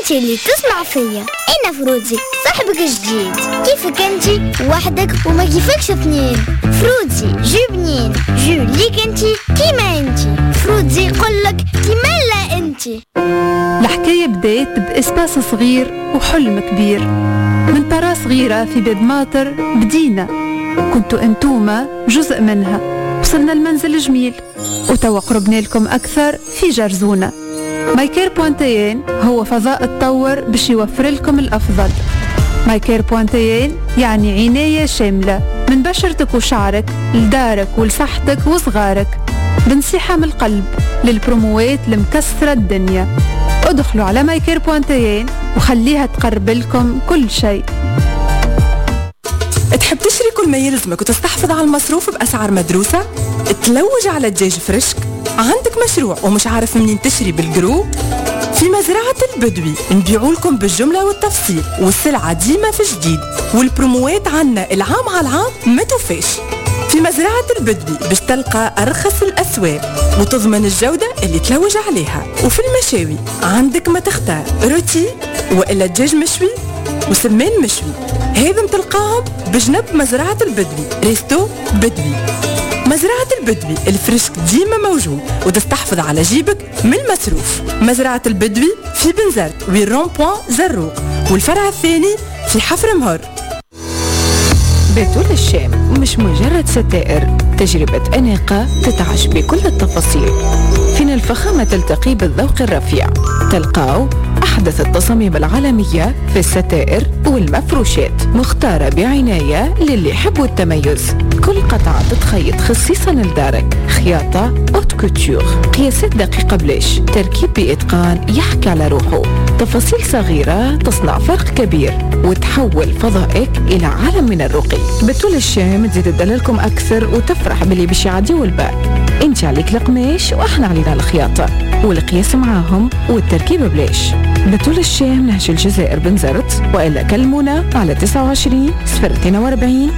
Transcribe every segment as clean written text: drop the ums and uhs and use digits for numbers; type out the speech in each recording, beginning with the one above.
انتي اللي تسمع فيا. انا فروزي صاحبك الجديد. كيفك انتي وحدك وما كيفكش اثنين؟ فروزي جو بنين، جو ليك انتي كيما انتي. فروزي يقولك كيما لا انتي. الحكاية بدأت بإسباس صغير وحلم كبير. من برا صغيرة في باب ماطر بدينا، كنتوا انتوما جزء منها. وصلنا المنزل جميل وتوا قربنا لكم أكثر في جرزونة. مايكير بوانتيين هو فضاء تطور باش يوفر لكم الأفضل. مايكير بوانتيين يعني عناية شاملة من بشرتك وشعرك لدارك ولصحتك وصغارك، بنصيحة من القلب للبروموات المكسرة الدنيا. ادخلوا على مايكير بوانتيين وخليها تقرب لكم كل شيء. تحب تشري كل ما يلزمك وتستحفظ على المصروف بأسعار مدروسة؟ تلوج على دجاج فريشك؟ عندك مشروع ومش عارف منين تشري بالجروب؟ في مزرعة البدوي نبيعوا لكم بالجملة والتفصيل، والسلعة ديما في جديد، والبروموات عنا العام على العام ما توفاش. في مزرعة البدوي باش تلقى أرخص الأسواق وتضمن الجودة اللي تلوج عليها. وفي المشاوي عندك ما تختار، روتي وإلا دجاج مشوي وسمان مشوي، هذم تلقاهم بجنب مزرعة البدوي. ريستو بدوي. مزرعة البدوي الفريشك ديما موجود وتستحفظ على جيبك من المصروف. مزرعة البدوي في بنزرت وين رون بوان زروق، والفرع الثاني في حفر مهر. بتول الشام مش مجرد ستائر، تجربة أناقة تتعش بكل التفاصيل. فين الفخامة تلتقي بالذوق الرفيع. تلقاو أحدث التصاميم العالمية في الستائر والمفروشات، مختارة بعناية للي يحبوا التميز. كل قطعة تتخيط خصيصا لدارك، خياطة اوت كوتور، قياسات دقيقة بلاش، تركيب بإتقان يحكي على روحه. تفاصيل صغيرة تصنع فرق كبير وتحول فضائك إلى عالم من الرقي. بتول الشام تزيد تدللكم أكثر وتفرح باللي باش يعديوا الباء. انت عليك القماش واحنا علينا الخياطة والقياس معاهم والتركيب بلاش. بتول الشام نهج الجزائر بنزرت، وإلا كلمونا على 29 042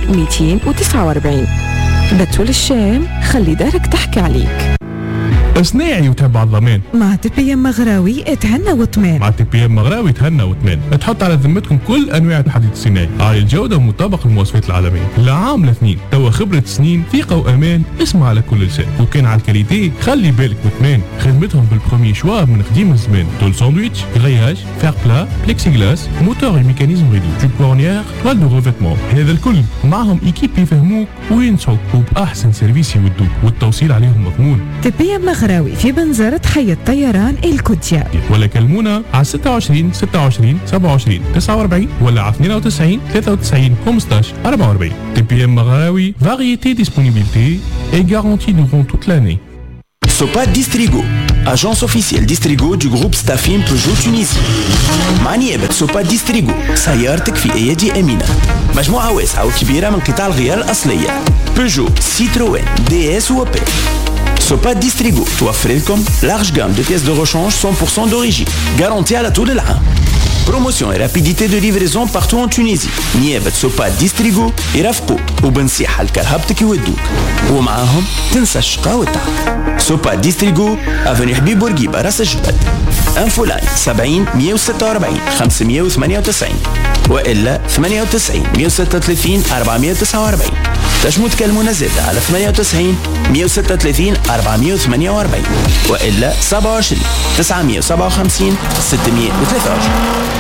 249. بتول الشام خلي دارك تحكي عليك. صناعي وتبع الضمان مع تبي ام مغراوي اتهنى وطمان. مع تبي ام مغراوي تهنى وطمان. تحط على ذمتكم كل انواع الحديد الصناعي عالي الجوده ومطابق المواصفات العالميه. لعام لاثنين توا خبره سنين، ثقه وامان. اسمع على كل لسان. وكان على الكاليتي خلي بالك وطمان. خدمتهم بالبرومي شوا من قديم الزمان. طول ساندويتش، غرياج، فير بلا، بليكسي غلاس، موتور وميكانيزم ريدو، جوب كورنيير، توال دو ريفيتمون. هذا الكل معهم ايكيب يفهموك وينصحوك وباحسن سيرفيس يودوك، والتوصيل عليهم مضمون. تبي ام مغراوي في بنزرت حي الطيران الكوديا. ولا كلمونا على 26 26 27 49 ولا على 92 93 15 44. TPM مغراوي, variété, disponibilité et garantie durant toute l'année. Sopa Distrigo, agence officielle Distrigo du groupe Staffim Peugeot Tunisie. مع نيابة سوبا ديستريغو سيارتك في أيدي أمينة. مجموعة واسعة وكبيرة من قطع الغيار الأصلية بيجو، سيتروين، دي اس وبي. سوبا ديستريغو توفر لكم large gamme de pièces de rechange 100% d'origine, garantie على طول العام. Promotion et rapidité de livraison partout en Tunisie. نيابة سوبا ديستريغو يرافقوا وبنصيحة لكرهبتك يودوك، ومعاهم تنسى الشقا والتعب. سوبا ديستريغو افني حبيب بورقيبة راس الجبل. انفو لاين 70 146 598 والا 98 136 449. تنجموا تكلمونا زادة على 98 136 448 والا 27 957 623.